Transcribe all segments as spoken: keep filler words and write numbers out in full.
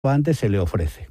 antes se le ofrece.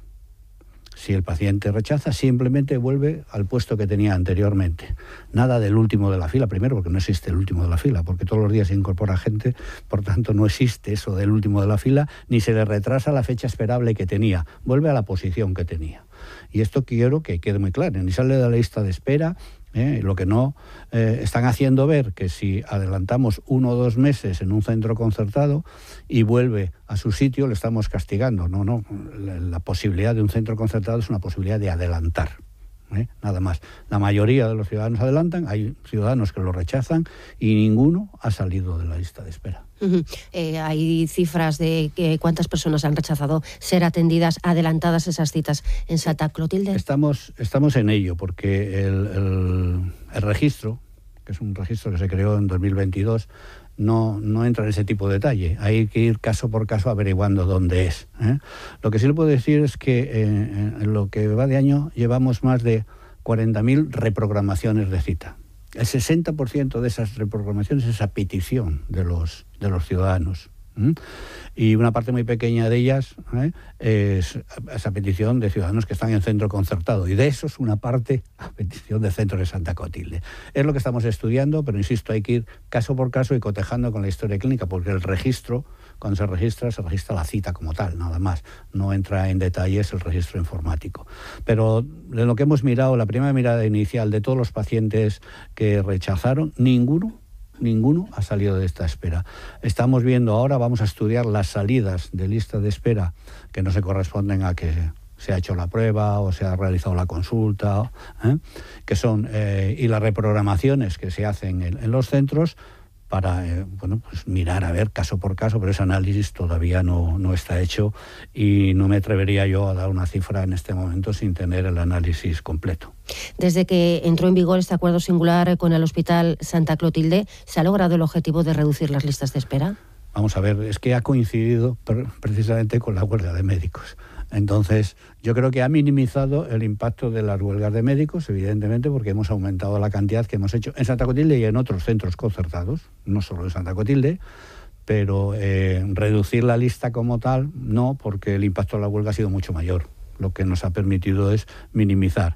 Si el paciente rechaza, simplemente vuelve al puesto que tenía anteriormente. Nada del último de la fila, primero porque no existe el último de la fila, porque todos los días se incorpora gente, por tanto no existe eso del último de la fila, ni se le retrasa la fecha esperable que tenía, vuelve a la posición que tenía. Y esto quiero que quede muy claro, ni sale de la lista de espera. Eh, lo que no eh, están haciendo ver que si adelantamos uno o dos meses en un centro concertado y vuelve a su sitio, le estamos castigando. No, no, la, la posibilidad de un centro concertado es una posibilidad de adelantar, ¿eh? Nada más. La mayoría de los ciudadanos adelantan, hay ciudadanos que lo rechazan y ninguno ha salido de la lista de espera. Uh-huh. Eh, hay cifras de que cuántas personas han rechazado ser atendidas, adelantadas esas citas en Santa Clotilde. Estamos, estamos en ello, porque el, el, el registro, que es un registro que se creó en dos mil veintidós, no, no entra en ese tipo de detalle. Hay que ir caso por caso averiguando dónde es, ¿eh? Lo que sí le puedo decir es que eh, en lo que va de año llevamos más de cuarenta mil reprogramaciones de cita. El sesenta por ciento de esas reprogramaciones es a petición de los, de los ciudadanos. ¿Mm? Y una parte muy pequeña de ellas ¿eh? es esa petición de ciudadanos que están en centro concertado, y de eso es una parte a petición del centro de Santa Clotilde. Es lo que estamos estudiando, pero insisto, hay que ir caso por caso y cotejando con la historia clínica, porque el registro, cuando se registra, se registra la cita como tal, nada más, no entra en detalles el registro informático. Pero de lo que hemos mirado, la primera mirada inicial de todos los pacientes que rechazaron, ninguno Ninguno ha salido de esta espera. Estamos viendo ahora, vamos a estudiar las salidas de lista de espera que no se corresponden a que se ha hecho la prueba o se ha realizado la consulta, ¿eh? que son eh, y las reprogramaciones que se hacen en, en los centros para eh, bueno, pues mirar a ver caso por caso, pero ese análisis todavía no, no está hecho y no me atrevería yo a dar una cifra en este momento sin tener el análisis completo. Desde que entró en vigor este acuerdo singular con el Hospital Santa Clotilde, ¿se ha logrado el objetivo de reducir las listas de espera? Vamos a ver, es que ha coincidido precisamente con la huelga de médicos. Entonces, yo creo que ha minimizado el impacto de las huelgas de médicos, evidentemente, porque hemos aumentado la cantidad que hemos hecho en Santa Clotilde y en otros centros concertados, no solo en Santa Clotilde, pero eh, reducir la lista como tal, no, porque el impacto de la huelga ha sido mucho mayor. Lo que nos ha permitido es minimizar.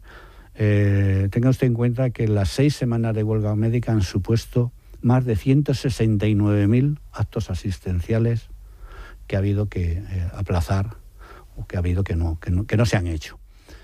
Eh, tenga usted en cuenta que las seis semanas de huelga médica han supuesto más de ciento sesenta y nueve mil actos asistenciales que ha habido que eh, aplazar o que ha habido que no, que no, que no se han hecho.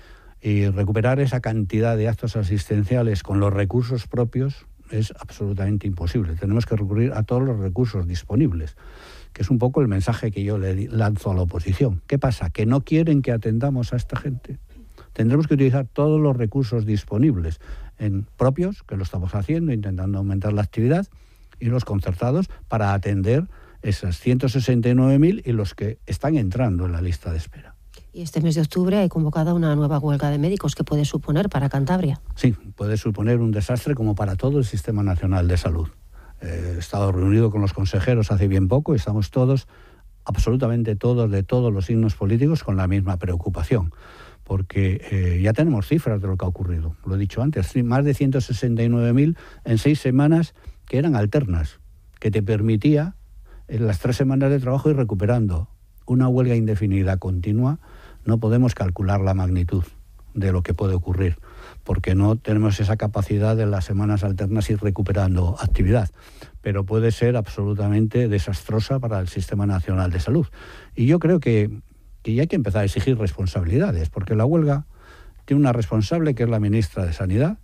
Y recuperar esa cantidad de actos asistenciales con los recursos propios es absolutamente imposible. Tenemos que recurrir a todos los recursos disponibles, que es un poco el mensaje que yo le lanzo a la oposición. ¿Qué pasa? ¿Que no quieren que atendamos a esta gente? Tendremos que utilizar todos los recursos disponibles en propios, que lo estamos haciendo, intentando aumentar la actividad, y los concertados para atender esas ciento sesenta y nueve mil y los que están entrando en la lista de espera. Y este mes de octubre hay convocada una nueva huelga de médicos. ¿Qué puede suponer para Cantabria? Sí, puede suponer un desastre como para todo el Sistema Nacional de Salud. Eh, he estado reunido con los consejeros hace bien poco y estamos todos, absolutamente todos, de todos los signos políticos, con la misma preocupación. Porque eh, ya tenemos cifras de lo que ha ocurrido. Lo he dicho antes, más de ciento sesenta y nueve mil en seis semanas que eran alternas, que te permitía en las tres semanas de trabajo ir recuperando. Una huelga indefinida continua, no podemos calcular la magnitud de lo que puede ocurrir, porque no tenemos esa capacidad de las semanas alternas ir recuperando actividad, pero puede ser absolutamente desastrosa para el Sistema Nacional de Salud. Y yo creo que, que ya hay que empezar a exigir responsabilidades, porque la huelga tiene una responsable que es la ministra de Sanidad,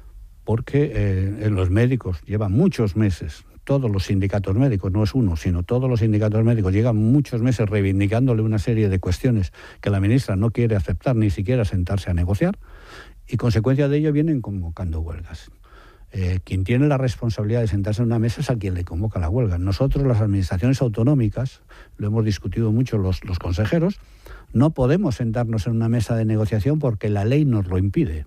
porque eh, los médicos llevan muchos meses, todos los sindicatos médicos, no es uno, sino todos los sindicatos médicos llevan muchos meses reivindicándole una serie de cuestiones que la ministra no quiere aceptar, ni siquiera sentarse a negociar, y consecuencia de ello vienen convocando huelgas. Eh, quien tiene la responsabilidad de sentarse en una mesa es a quien le convoca la huelga. Nosotros, las administraciones autonómicas, lo hemos discutido mucho los, los consejeros, no podemos sentarnos en una mesa de negociación porque la ley nos lo impide.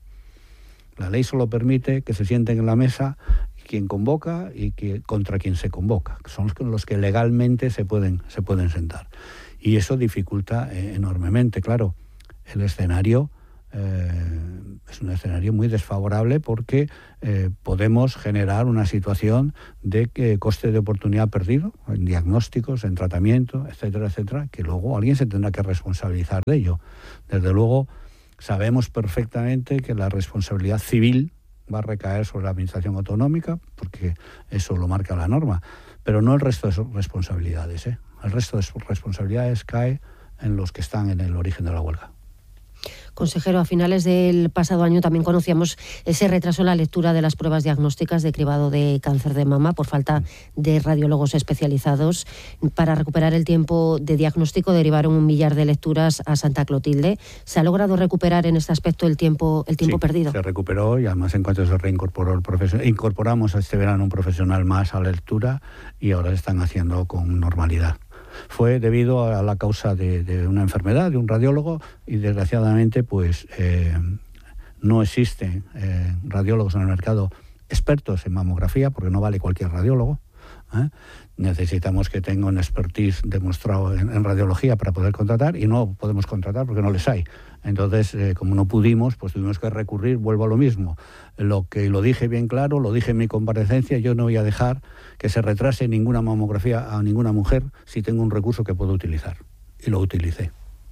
La ley solo permite que se sienten en la mesa quien convoca y que, contra quien se convoca. Son los, los que legalmente se pueden, se pueden sentar. Y eso dificulta eh, enormemente, claro, el escenario eh, es un escenario muy desfavorable porque eh, podemos generar una situación de que coste de oportunidad perdido en diagnósticos, en tratamiento, etcétera, etcétera, que luego alguien se tendrá que responsabilizar de ello. Desde luego, sabemos perfectamente que la responsabilidad civil va a recaer sobre la administración autonómica, porque eso lo marca la norma, pero no el resto de responsabilidades, ¿eh? El resto de responsabilidades cae en los que están en el origen de la huelga. Consejero, a finales del pasado año también conocíamos ese retraso en la lectura de las pruebas diagnósticas de cribado de cáncer de mama por falta de radiólogos especializados. Para recuperar el tiempo de diagnóstico derivaron un millar de lecturas a Santa Clotilde. ¿Se ha logrado recuperar en este aspecto el tiempo, el tiempo sí, perdido? Se recuperó y además en cuanto se reincorporó el profesional, incorporamos a este verano un profesional más a la lectura y ahora se están haciendo con normalidad. Fue debido a la causa de, de una enfermedad, de un radiólogo, y desgraciadamente pues eh, no existen eh, radiólogos en el mercado expertos en mamografía, porque no vale cualquier radiólogo, ¿eh? Necesitamos que tenga un expertise demostrado en, en radiología para poder contratar, y no podemos contratar porque no les hay. Entonces, eh, como no pudimos, pues tuvimos que recurrir, vuelvo a lo mismo. Lo que lo dije bien claro, lo dije en mi comparecencia, yo no voy a dejar que se retrase ninguna mamografía a ninguna mujer si tengo un recurso que puedo utilizar. Y lo utilicé.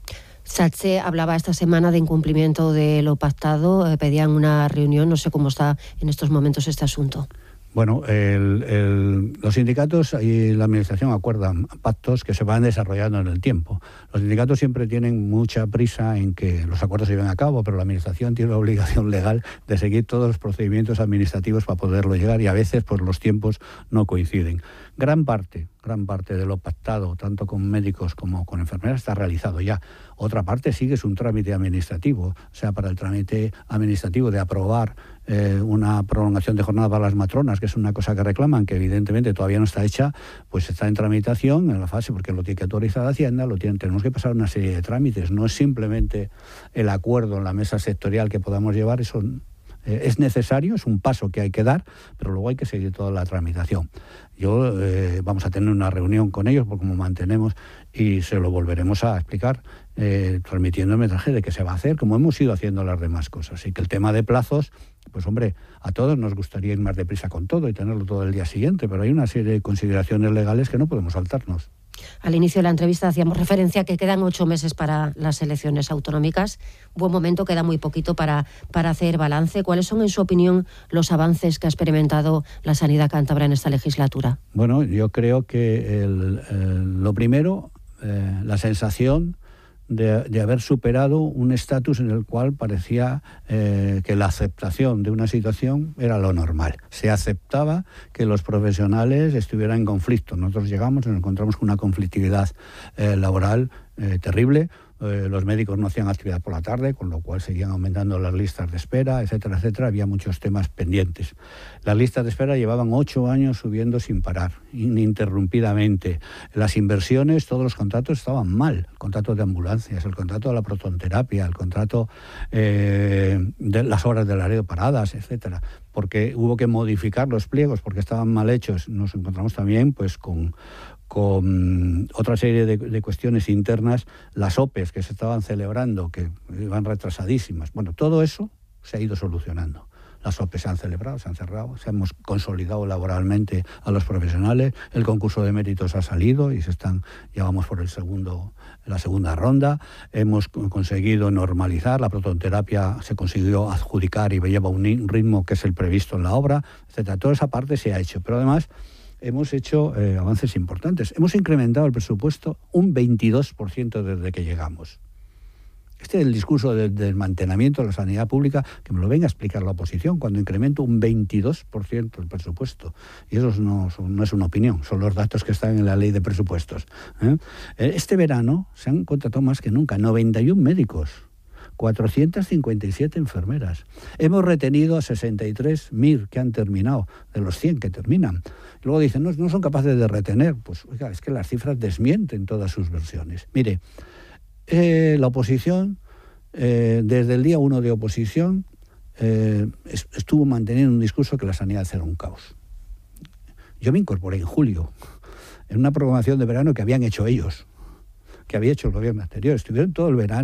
SATSE hablaba esta semana de incumplimiento de lo pactado, eh, pedían una reunión, no sé cómo está en estos momentos este asunto. Bueno, el, el, los sindicatos y la administración acuerdan pactos que se van desarrollando en el tiempo. Los sindicatos siempre tienen mucha prisa en que los acuerdos se lleven a cabo, pero la administración tiene la obligación legal de seguir todos los procedimientos administrativos para poderlo llegar, y a veces pues los tiempos no coinciden. Gran parte, gran parte de lo pactado, tanto con médicos como con enfermeras, está realizado ya. Otra parte sigue es un trámite administrativo, o sea, para el trámite administrativo de aprobar eh, una prolongación de jornada para las matronas, que es una cosa que reclaman, que evidentemente todavía no está hecha, pues está en tramitación en la fase, porque lo tiene que autorizar Hacienda, lo tiene, tenemos que pasar una serie de trámites. No es simplemente el acuerdo en la mesa sectorial que podamos llevar, eso eh, es necesario, es un paso que hay que dar, pero luego hay que seguir toda la tramitación. Yo eh, vamos a tener una reunión con ellos, por cómo mantenemos, y se lo volveremos a explicar, eh, transmitiendo el mensaje de que se va a hacer, como hemos ido haciendo las demás cosas. Y que el tema de plazos, pues hombre, a todos nos gustaría ir más deprisa con todo y tenerlo todo el día siguiente, pero hay una serie de consideraciones legales que no podemos saltarnos. Al inicio de la entrevista hacíamos referencia a que quedan ocho meses para las elecciones autonómicas. Buen momento, queda muy poquito para, para hacer balance. ¿Cuáles son, en su opinión, los avances que ha experimentado la sanidad cántabra en esta legislatura? Bueno, yo creo que el, el, lo primero, eh, la sensación de, de haber superado un estatus en el cual parecía eh, que la aceptación de una situación era lo normal. Se aceptaba que los profesionales estuvieran en conflicto. Nosotros llegamos y nos encontramos con una conflictividad eh, laboral eh, terrible. Eh, los médicos no hacían actividad por la tarde, con lo cual seguían aumentando las listas de espera, etcétera, etcétera. Había muchos temas pendientes. Las listas de espera llevaban ocho años subiendo sin parar, ininterrumpidamente. Las inversiones, todos los contratos estaban mal. El contrato de ambulancias, el contrato de la protonterapia, el contrato eh, de las horas de Laredo paradas, etcétera. Porque hubo que modificar los pliegos porque estaban mal hechos. Nos encontramos también pues con... con otra serie de, de cuestiones internas, las O P Es que se estaban celebrando, que iban retrasadísimas. Bueno, todo eso se ha ido solucionando. Las O P se han celebrado, se han cerrado, se hemos consolidado laboralmente a los profesionales, el concurso de méritos ha salido y se están, ya vamos por el segundo, la segunda ronda, hemos conseguido normalizar, la protonterapia se consiguió adjudicar y lleva un ritmo que es el previsto en la obra, etcétera. Toda esa parte se ha hecho, pero además hemos hecho eh, avances importantes. Hemos incrementado el presupuesto un veintidós por ciento desde que llegamos. Este es el discurso del desmantelamiento de la sanidad pública, que me lo venga a explicar la oposición, cuando incremento un veintidós por ciento el presupuesto. Y eso no, no es una opinión, son los datos que están en la ley de presupuestos. ¿eh? Este verano se han contratado más que nunca, noventa y un médicos. cuatrocientas cincuenta y siete enfermeras. Hemos retenido a sesenta y tres M I R que han terminado, de los cien que terminan. Luego dicen, no, no son capaces de retener. Pues oiga, es que las cifras desmienten todas sus versiones. Mire, eh, la oposición, eh, desde el día uno de oposición, eh, estuvo manteniendo un discurso que la sanidad era un caos. Yo me incorporé en julio, en una programación de verano que habían hecho ellos, que había hecho el gobierno anterior. Estuvieron todo el verano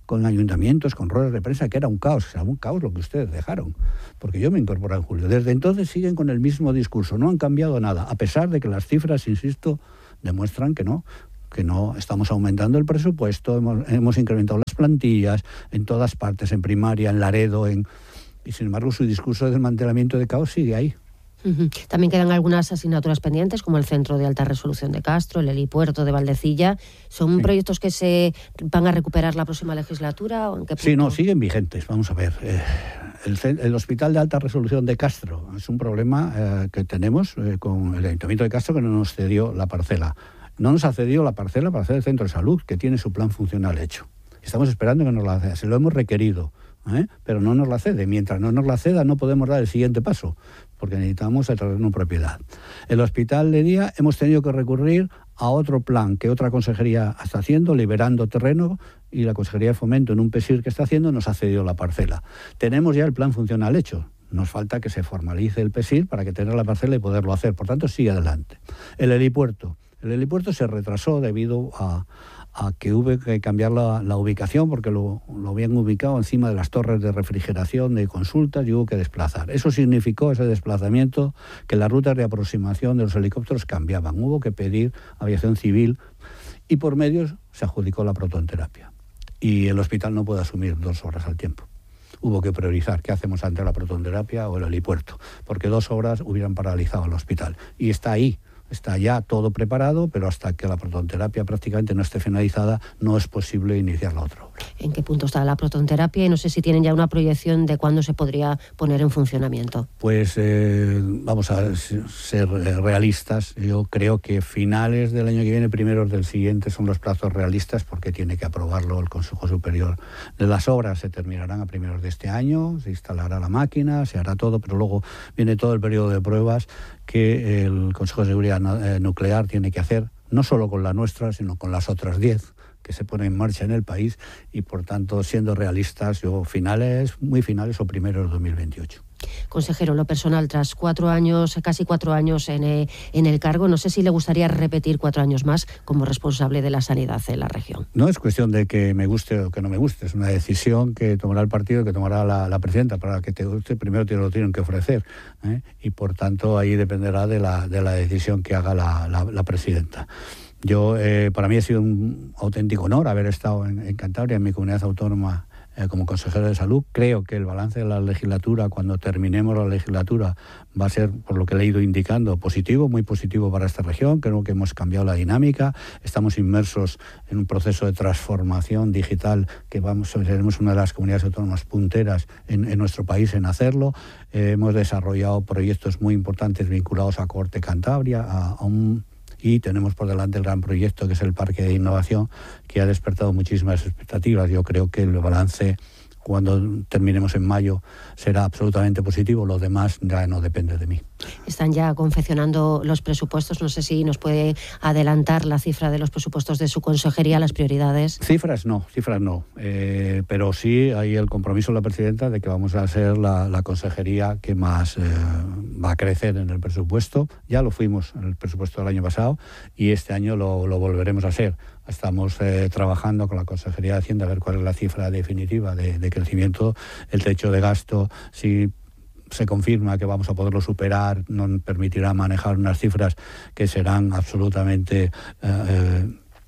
con ayuntamientos, con ruedas de prensa, que era un caos, era un caos lo que ustedes dejaron, porque yo me incorporé en julio. Desde entonces siguen con el mismo discurso, no han cambiado nada, a pesar de que las cifras, insisto, demuestran que no, que no estamos aumentando el presupuesto, hemos, hemos incrementado las plantillas en todas partes, en primaria, en Laredo, en, y sin embargo su discurso de desmantelamiento de caos sigue ahí. Uh-huh. También quedan algunas asignaturas pendientes, como el Centro de Alta Resolución de Castro, el helipuerto de Valdecilla. ¿Son sí. proyectos que se van a recuperar la próxima legislatura? ¿O en qué punto? Sí, no, siguen vigentes. Vamos a ver. Eh, el, el Hospital de Alta Resolución de Castro es un problema eh, que tenemos eh, con el Ayuntamiento de Castro, que no nos cedió la parcela. No nos ha cedido la parcela para hacer el centro de salud, que tiene su plan funcional hecho. Estamos esperando que nos la ceda. Se lo hemos requerido, ¿eh? pero no nos la cede. Mientras no nos la ceda, no podemos dar el siguiente paso, porque necesitamos el terreno en propiedad. El hospital de día hemos tenido que recurrir a otro plan que otra consejería está haciendo, liberando terreno, y la Consejería de Fomento, en un P E S I R que está haciendo, nos ha cedido la parcela. Tenemos ya el plan funcional hecho. Nos falta que se formalice el P E S I R para que tenga la parcela y poderlo hacer. Por tanto, sigue adelante. El helipuerto. El helipuerto se retrasó debido a, a que hubo que cambiar la, la ubicación, porque lo, lo habían ubicado encima de las torres de refrigeración de consultas y hubo que desplazar. Eso significó, ese desplazamiento, que las rutas de aproximación de los helicópteros cambiaban. Hubo que pedir aviación civil y por medios se adjudicó la protonterapia. Y el hospital no puede asumir dos obras al tiempo. Hubo que priorizar qué hacemos ante la protonterapia o el helipuerto, porque dos obras hubieran paralizado el hospital. Y está ahí. Está ya todo preparado, pero hasta que la protonterapia prácticamente no esté finalizada, no es posible iniciar la otra obra. ¿En qué punto está la protonterapia? Y no sé si tienen ya una proyección de cuándo se podría poner en funcionamiento. Pues eh, vamos a ser realistas. Yo creo que finales del año que viene, primeros del siguiente, son los plazos realistas, porque tiene que aprobarlo el Consejo Superior de las Obras. Se terminarán a primeros de este año, se instalará la máquina, se hará todo, pero luego viene todo el periodo de pruebas que el Consejo de Seguridad Nuclear tiene que hacer, no solo con la nuestra, sino con las otras diez que se ponen en marcha en el país, y por tanto, siendo realistas, yo finales, muy finales o primeros de dos mil veintiocho. Consejero, lo personal, tras cuatro años, casi cuatro años en, eh, en el cargo, no sé si le gustaría repetir cuatro años más como responsable de la sanidad en la región. No es cuestión de que me guste o que no me guste, es una decisión que tomará el partido, que tomará la, la presidenta. Para que te guste, primero te lo tienen que ofrecer, ¿eh? y por tanto ahí dependerá de la, de la decisión que haga la, la, la presidenta. Yo, eh, para mí ha sido un auténtico honor haber estado en, en Cantabria, en mi comunidad autónoma, eh, como consejero de salud. Creo que el balance de la legislatura, cuando terminemos la legislatura, va a ser, por lo que le he ido indicando, positivo, muy positivo para esta región. Creo que hemos cambiado la dinámica. Estamos inmersos en un proceso de transformación digital que vamos, seremos una de las comunidades autónomas punteras en, en nuestro país en hacerlo. Eh, hemos desarrollado proyectos muy importantes vinculados a Cohorte Cantabria, a, a un... y tenemos por delante el gran proyecto que es el Parque de Innovación, que ha despertado muchísimas expectativas. Yo creo que el balance, cuando terminemos en mayo, será absolutamente positivo. Lo demás ya no depende de mí. Están ya confeccionando los presupuestos. No sé si nos puede adelantar la cifra de los presupuestos de su consejería, las prioridades. Cifras no, cifras no. Eh, pero sí hay el compromiso de la presidenta de que vamos a ser la, la consejería que más eh, va a crecer en el presupuesto. Ya lo fuimos en el presupuesto del año pasado y este año lo, lo volveremos a ser. Estamos eh, trabajando con la Consejería de Hacienda a ver cuál es la cifra definitiva de, de crecimiento. El techo de gasto, si se confirma que vamos a poderlo superar, nos permitirá manejar unas cifras que serán absolutamente eh,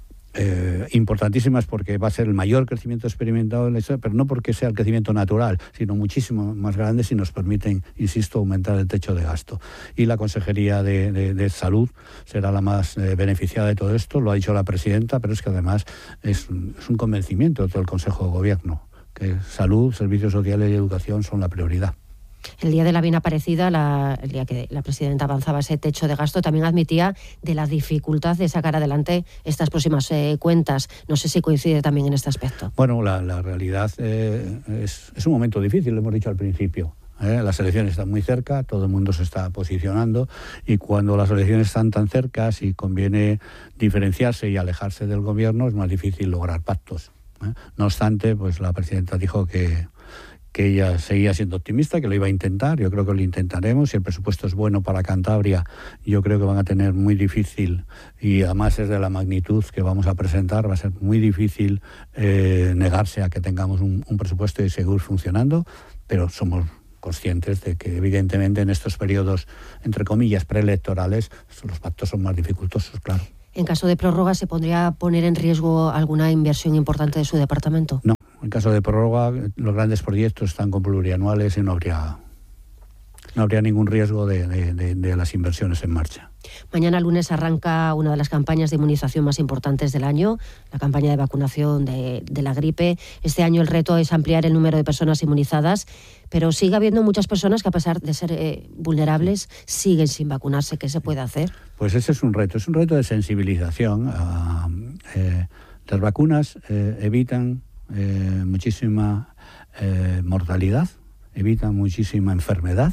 eh, importantísimas, porque va a ser el mayor crecimiento experimentado en la historia, pero no porque sea el crecimiento natural, sino muchísimo más grande si nos permiten, insisto, aumentar el techo de gasto. Y la Consejería de, de, de Salud será la más eh, beneficiada de todo esto, lo ha dicho la presidenta, pero es que además es, es un convencimiento de todo el Consejo de Gobierno, que salud, servicios sociales y educación son la prioridad. El día de la bien aparecida, la, el día que la presidenta avanzaba ese techo de gasto, también admitía de la dificultad de sacar adelante estas próximas eh, cuentas. No sé si coincide también en este aspecto. Bueno, la, la realidad eh, es, es un momento difícil, lo hemos dicho al principio. ¿eh? Las elecciones están muy cerca, todo el mundo se está posicionando, y cuando las elecciones están tan cerca, si conviene diferenciarse y alejarse del gobierno, es más difícil lograr pactos. ¿eh? No obstante, pues la presidenta dijo que que ella seguía siendo optimista, que lo iba a intentar. Yo creo que lo intentaremos. Si el presupuesto es bueno para Cantabria, yo creo que van a tener muy difícil, y además es de la magnitud que vamos a presentar, va a ser muy difícil eh, negarse a que tengamos un, un presupuesto y seguir funcionando, pero somos conscientes de que evidentemente en estos periodos, entre comillas, preelectorales, los pactos son más dificultosos, claro. En caso de prórroga, ¿se podría poner en riesgo alguna inversión importante de su departamento? No, en caso de prórroga, los grandes proyectos están con plurianuales y no habría, no habría ningún riesgo de, de, de, de las inversiones en marcha. Mañana lunes arranca una de las campañas de inmunización más importantes del año, la campaña de vacunación de, de la gripe. Este año el reto es ampliar el número de personas inmunizadas, pero sigue habiendo muchas personas que, a pesar de ser eh, vulnerables, siguen sin vacunarse. ¿Qué se puede hacer? Pues ese es un reto, es un reto de sensibilización. Uh, eh, las vacunas eh, evitan eh, muchísima eh, mortalidad, evitan muchísima enfermedad,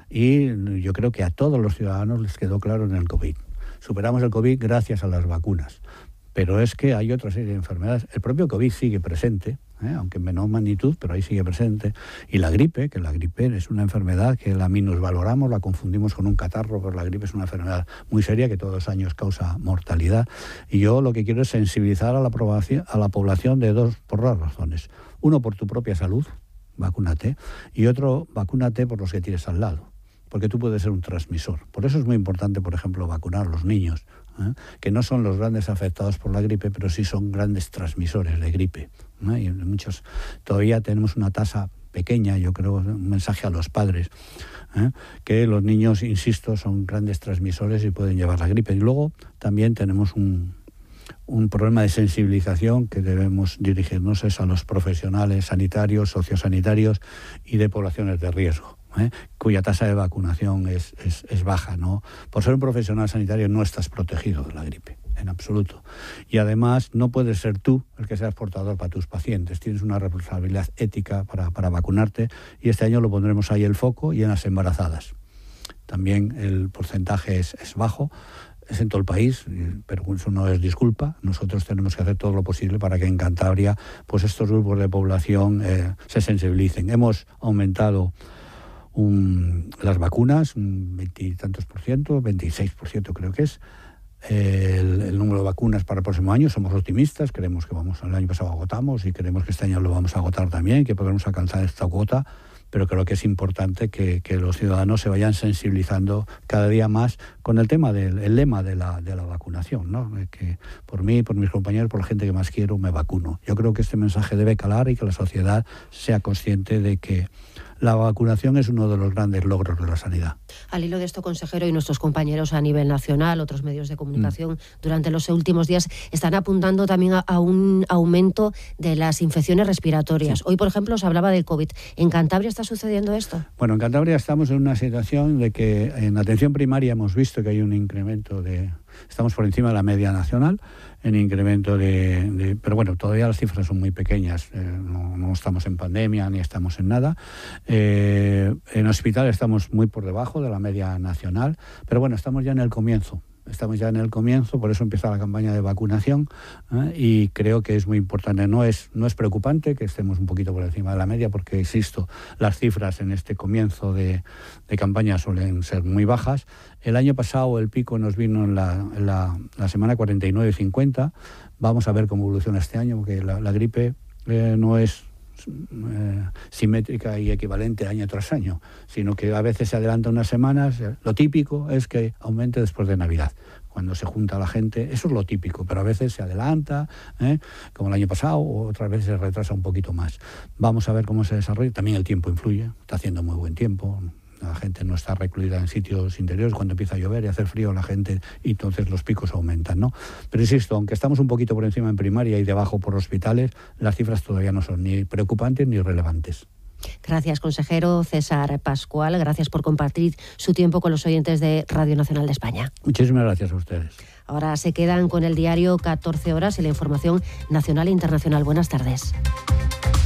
y yo creo que a todos los ciudadanos les quedó claro en el COVID. Superamos el COVID gracias a las vacunas, pero es que hay otra serie de enfermedades. El propio COVID sigue presente, ¿eh? aunque en menor magnitud, pero ahí sigue presente. Y la gripe, que la gripe es una enfermedad que la minusvaloramos, la confundimos con un catarro, pero la gripe es una enfermedad muy seria que todos los años causa mortalidad. Y yo lo que quiero es sensibilizar a la población, a la población de dos, por dos razones. Uno, por tu propia salud, vacúnate, y otro, vacúnate por los que tienes al lado, porque tú puedes ser un transmisor. Por eso es muy importante, por ejemplo, vacunar a los niños, ¿eh? que no son los grandes afectados por la gripe, pero sí son grandes transmisores de gripe, ¿eh? Y muchos todavía tenemos una tasa pequeña, yo creo, un mensaje a los padres, ¿eh? que los niños, insisto, son grandes transmisores y pueden llevar la gripe. Y luego también tenemos un, un problema de sensibilización que debemos dirigirnos es a los profesionales sanitarios, sociosanitarios y de poblaciones de riesgo, ¿eh? cuya tasa de vacunación es, es, es baja, ¿no? Por ser un profesional sanitario no estás protegido de la gripe, en absoluto. Y además no puedes ser tú el que seas portador para tus pacientes. Tienes una responsabilidad ética para, para vacunarte, y este año lo pondremos ahí el foco, y en las embarazadas. También el porcentaje es, es bajo, es en todo el país, pero eso no es disculpa. Nosotros tenemos que hacer todo lo posible para que en Cantabria pues estos grupos de población eh, se sensibilicen. Hemos aumentado un, las vacunas, un veintitantos por ciento, veintiséis por ciento creo que es, eh, el, el número de vacunas para el próximo año. Somos optimistas, creemos que vamos, el año pasado agotamos y creemos que este año lo vamos a agotar también, que podremos alcanzar esta cuota, pero creo que es importante que, que los ciudadanos se vayan sensibilizando cada día más con el tema del el lema de la, de la vacunación, ¿no? Que por mí, por mis compañeros, por la gente que más quiero, me vacuno. Yo creo que este mensaje debe calar y que la sociedad sea consciente de que la vacunación es uno de los grandes logros de la sanidad. Al hilo de esto, consejero, y nuestros compañeros a nivel nacional, otros medios de comunicación, mm. durante los últimos días están apuntando también a, a un aumento de las infecciones respiratorias. Sí. Hoy, por ejemplo, se hablaba del COVID. ¿En Cantabria está sucediendo esto? Bueno, en Cantabria estamos en una situación de que en atención primaria hemos visto que hay un incremento de... Estamos por encima de la media nacional en incremento de, de... Pero bueno, todavía las cifras son muy pequeñas. Eh, no, no estamos en pandemia ni estamos en nada. Eh, en hospital estamos muy por debajo de la media nacional. Pero bueno, estamos ya en el comienzo. Estamos ya en el comienzo, por eso empieza la campaña de vacunación, ¿eh? Y creo que es muy importante. No es, no es preocupante que estemos un poquito por encima de la media, porque, insisto, las cifras en este comienzo de, de campaña suelen ser muy bajas. El año pasado el pico nos vino en la, en la, la semana cuarenta y nueve cincuenta. Vamos a ver cómo evoluciona este año, porque la, la gripe eh, no es... Eh, simétrica y equivalente año tras año, sino que a veces se adelanta unas semanas. Lo típico es que aumente después de Navidad, cuando se junta la gente. Eso es lo típico, pero a veces se adelanta, ¿eh? como el año pasado, o otras veces se retrasa un poquito más. Vamos a ver cómo se desarrolla. También el tiempo influye, está haciendo muy buen tiempo. La gente no está recluida en sitios interiores. Cuando empieza a llover y a hacer frío la gente, y entonces los picos aumentan, ¿no? Pero insisto, aunque estamos un poquito por encima en primaria y debajo por hospitales, las cifras todavía no son ni preocupantes ni relevantes. Gracias, consejero César Pascual. Gracias por compartir su tiempo con los oyentes de Radio Nacional de España. Muchísimas gracias a ustedes. Ahora se quedan con el diario catorce horas y la información nacional e internacional. Buenas tardes.